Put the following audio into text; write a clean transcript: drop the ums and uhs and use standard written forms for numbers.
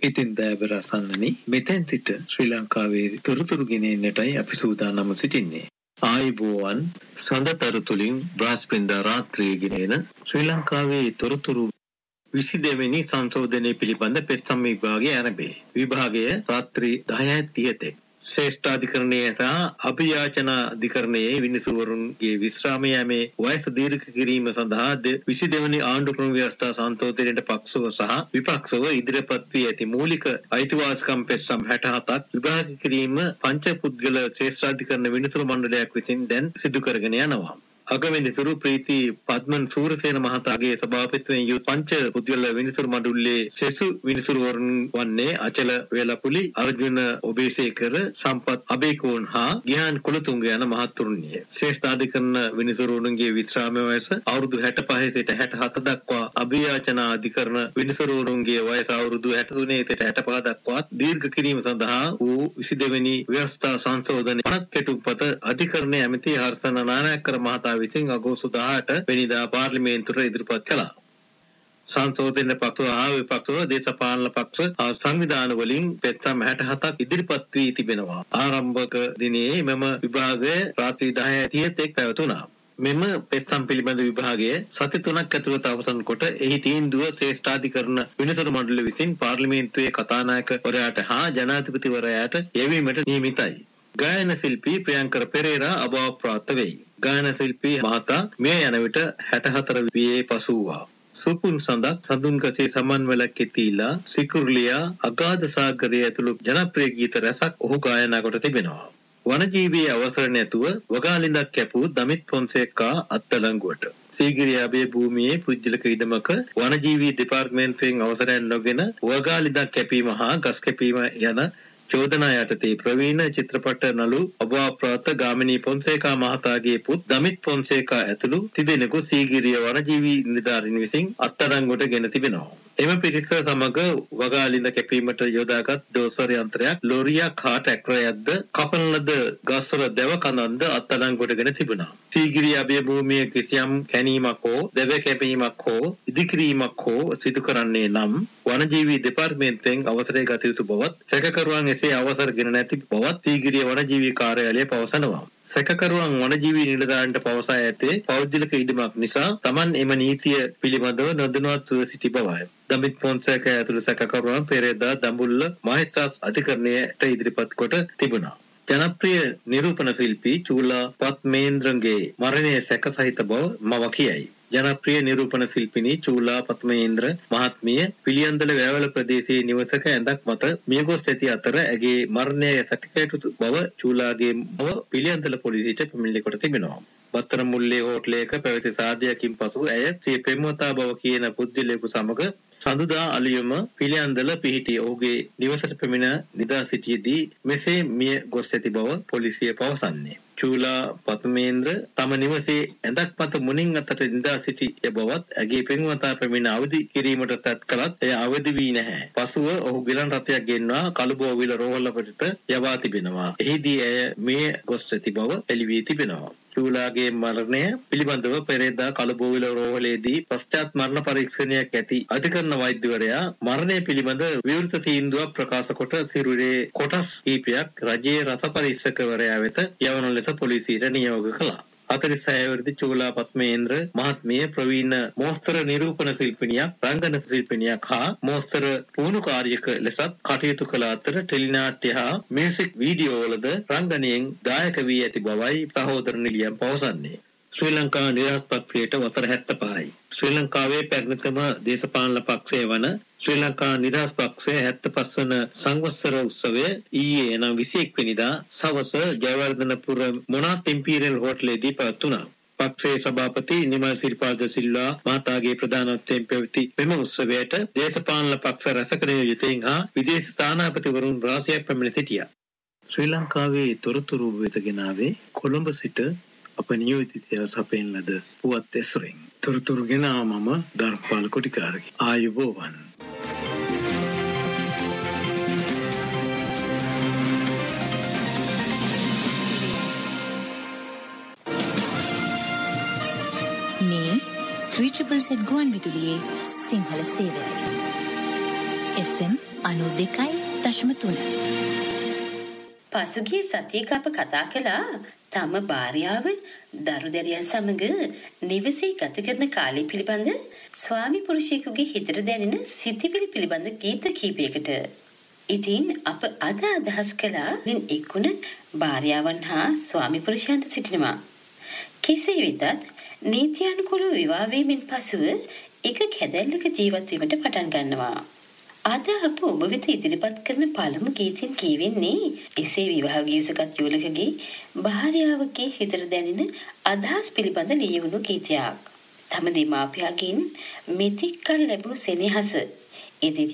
ඉතින් දෑබර අසන්නනි මෙතෙන් සිට ශ්‍රී ලංකාවේ තොරතුරු ගෙනෙන්නටයි අපි සූදානම් සිටින්නේ. ආයුබෝවන් සඳතරු තුලින් බ්‍රහස්පතින්දා රාත්‍රියේ ගෙනෙන ශ්‍රී ලංකාවේ තොරතුරු 22 වෙනි සංශෝධනය පිළිබඳ පෙත්සම් විභාගය ආරම්භය. විභාගය රාත්‍රී 10:30 ශ්‍රේෂ්ඨාධිකරණයේ සහ අභියාචන අධිකරණයේ විනිසුරුවන්ගේ විශ්‍රාම යාමේ වයස දීර්ඝ කිරීම සඳහා 22 වෙනි ආණ්ඩු ක්‍රම ව්‍යවස්ථා සංශෝධනයට පක්ෂව සහ විපක්ෂව ඉදිරිපත් වී ඇති මූලික අයිතිවාසිකම් පෙත්සම් 67ක් විභාග කිරීම පංච පුද්ගල ශ්‍රේෂ්ඨාධිකරණ විනිසුරු මණ්ඩලයක් විසින් දැන් සිදු කරගෙන යනවා. අගවිනිසුරු ප්‍රීති පද්මන් සූරසේන මහතාගේ සභාපතිත්වයෙන් යුත් පංච පුද්ගල විනිසුරු මණ්ඩලයේ සෙසු විනිසුරුවරුන් වන්නේ අචල වේලපුලි, අර්ජුන ඔබේසේකර, සම්පත් අබේකෝන් හා ගිහාන් කුලතුංග යන මහතුරුන්ය. ශ්‍රේෂ්ඨාධිකරණ විනිසුරුවරුන්ගේ විශ්‍රාම වයස අවුරුදු 65 සිට 67 දක්වා, අභියාචන අධිකරණ විනිසුරුවරුන්ගේ වයස අවුරුදු 63 සිට 65 දක්වා දීර්ඝ කිරීම සඳහා වූ 22 වෙනි ව්‍යවස්ථා සංශෝධන කෙටුම්පත අධිකරණයේ ඇමති හර්ෂණ නානායක්කර මහතා විසින් අගෝස්තු 18 වෙනිදා පාර්ලිමේන්තුවට ඉදිරිපත් කළා. සංශෝධන පක්ෂ හා විපක්ෂව දේශපාලන පක්ෂ හා සංවිධාන වලින් පෙත්සම් 67ක් ඉදිරිපත් වී තිබෙනවා. ආරම්භක දිනේ මෙම විභාගය රාත්‍රී 10:30 පැවතුණා. මෙම පෙත්සම් පිළිබඳ විභාගය සති 3ක් ඇතුළත අවසන් කොට එහි තීන්දුව ශ්‍රේෂ්ඨාධිකරණ විනිසුරු මණ්ඩල විසින් පාර්ලිමේන්තුවේ කතානායකවරයාට හා ජනාධිපතිවරයාට යැවීමට නියමිතයි. ගායන ශිල්පී ප්‍රියංකර පෙරේරා අභාවප්‍රාප්ත වෙයි. ගායන ශිල්පී මහතා මේ යන විට 64 වියේ පසු වූවා. සුපුන් සඳක්, සඳුන්ගසේ සමන්වැලක් කෙතීලා, සිකුරුලියා, අගාධ සාගරය ඇතුළු ජනප්‍රිය ගීත රැසක් ඔහු ගායනා කොට තිබෙනවා. වනජීවී අවසර නැතුව වගාලින්දක් කැපූ දමිත් ෆොන්සේකා අත්අඩංගුවට. සීගිරිය අබේ භූමියේ පුජ්‍යලක ඉඩමක වනජීවී දෙපාර්තමේන්තුවෙන් අවසරයක් නොගෙන වගාලින්දක් කැපීම හා ගස් කැපීම යන චෝදනා යටතේ ප්‍රවීණ චිත්‍රපට නළු අභාවප්‍රාප්ත ගාමිණී ෆොන්සේකා මහතාගේ පුත් දමිත් ෆොන්සේකා ඇතුළු තිදෙනෙකු සීගිරිය වනජීවී නිලධාරීන් විසින් අත්අඩංගුවට ගෙන තිබෙනවා. එම පිරිස සමග වගාලින්ද කැපීමට යොදාගත් ඩෝසර් යන්ත්‍රයක්, ලොරියක් හා ට්‍රැක්ටරයක්ද, කපන ලද ගස්වල දැව කඳන්ද අත්අඩංගුවට ගෙන තිබුණා. සීගිරිය අබේ භූමියේ කිසියම් කැණීමක් හෝ දැව කැපීමක් හෝ ඉදිකිරීමක් හෝ සිදු කරන්නේ නම් වනජීවී දෙපාර්තමේන්තුවෙන් අවසරය ගත යුතු බවත්, සැකකරුවන් එසේ අවසර ගෙන නැති බවත් සීගිරිය වනජීවී කාර්යාලය පවසනවා. සැකකරුවන් වනජීවී නිලධාරීන්ට පවසා ඇත්තේ පෞද්ගලික ඉඩමක් නිසා Taman එම නීතිය පිළිබඳව නොදැනුවත්ව සිටි බවයි. දමිත් ෆොන්සේකා ඇතුළු සැකකරුවන් පෙරේදා දඹුල්ල මහේස්ත්‍රාත් අධිකරණයට ඉදිරිපත් කොට තිබුණා. ජනප්‍රිය නිරූපණ ශිල්පී චූලා පත්මේන්ද්‍රගේ මරණය සැක සහිත බව මම කියයි. ජනප්‍රිය නිරූපණ ශිල්පිනී චූලා පත්මේන්ද්‍ර මහත්මිය පිළියන්දල වැවල ප්‍රදේශයේ නිවසක ඇඳක් මත මියගොස් ඇති අතර ඇගේ මරණය සැකකයුතු බව චූලාගේ මව පිළියන්දල පොලිසියට පැමිණිලි කොට තිබෙනවා. බත්තර මුල්ලේ හෝටලයක පැවති සාදයකින් පසු ඇය සිය පෙම්වතා බව කියන පුද්ගලයෙකු සමග සඳුදා අලියම පිළියන්දල පිහිටි ඔහුගේ නිවසට පැමිණ නිදා සිටියේදී මෙසේ මිය ගොස් ඇති බව පොලිසිය පවසන්නේ. චූලා පත්මේන්ද්‍ර තම නිවසේ ඇඳක් මත මුණින් අතට නිදා සිටිය බවත් ඇගේ පෙම්වතා පැමිණ අවදි කිරීමට තත් කළත් එය අවදි වී නැහැ. පසුව ඔහු ගිලන් රථයක් ගෙන්වා කළුබෝවිල රෝහලපතට යවා තිබෙනවා. එහිදී ඇය මිය ගොස් ඇති බව එළි වී තිබෙනවා. චූලාගේ මරණය පිළිබඳව පෙරේදා කළුබෝවිල රෝහලේදී පශ්චාත් මරණ පරීක්ෂණයක් ඇති අධිකරණ වෛද්‍යවරයා මරණය පිළිබඳ විවෘත තීන්දුවක් ප්‍රකාශ කොට සිරුරේ කොටස් කීපයක් රජයේ රස පරීක්ෂකවරයා වෙත යවන ලෙස පොලිසියට නියෝග කළා. 46 වර්ෂ චූලා පත්මේන්ද්‍ර මහත්මිය ප්‍රවීණ මෝස්තර නිරූපණ ශිල්පිනියක්, රංගන ශිල්පිනියක් හා මෝස්තර පුහුණුකාරියක ලෙසත් කටයුතු කළ අතර ටෙලිනාට්‍ය හා මියුසික් වීඩියෝ වලද රංගනයෙන් දායක වී ඇති බවයි සහෝදර නිලියම් පවසන්නේ. ශ්‍රී ලංකා නිදහස් පක්ෂයට වසර 75යි. ශ්‍රී ලංකාවේ පැරණිතම දේශපාලන පක්ෂය වන ශ්‍රී ලංකා නිදහස් පක්ෂයේ 75 වන සංවත්සර උත්සවය ඊයේ එනම් 21 වෙනිදා සවස ජයවර්ධනපුර මොනාට් ඉම්පීරියල් හෝටලයේදී පැවැත්ුණා. පක්ෂයේ සභාපති නිමල් සිරිපාද සිල්වා මහතාගේ ප්‍රධානත්වයෙන් පැවති මෙම උත්සවයට දේශපාලන පක්ෂ රැසක නියෝජිතයින් හා විදේශ ස්ථානාපතිවරුන් රාශියක් පැමිණ සිටියා. ශ්‍රී ලංකාවේ තොරතුරු වෙත ගෙනාවේ කොළඹ සිට අප නියෝජිතයව සපයන ලද පුවත් ඇසුරින්. තොරතුරු ගෙනා මම ධර්මපාල කොටිකාරගේ. ආයුබෝවන්. මේ 3ZZ ගුවන් විදුලියේ සිංහල සේවයයි. FM 92.3. පසුගිය සතියක අප කතා කළා තම භාර්යාව දරු දැරියන් සමග නිවසේ ගත කරන කාලය පිළිබඳ ස්වාමි පුරුෂයෙකුගේ හිතට දැනෙන සිතිවිලි පිළිබඳ ගීත කීපයකට. ඉතින් අප අද අදහස් කළා එක්කුණ භාර්යාවන් හා ස්වාමි පුරුෂයන්ට සිටිනවා. කෙසේ වෙතත් නීත්‍යානුකූල විවාහ වීමෙන් පසුව එක කැදැල්ලක ජීවත් වීමට පටන් ගන්නවා. අද අප ඔබ වෙත ඉදිරිපත් කරන පළමු ගීතයෙන් කියවෙන්නේ එසේ විවාහ ගිවිසගත් යුවළකගේ භාර්යාවගේ හිතට දැනෙන අදහස් පිළිබඳ ලියවුණු ගීතයක්. තම දෙමාපියන්ගෙන් මෙතෙක් කල ලැබුණු සෙනෙහස ඉදිරි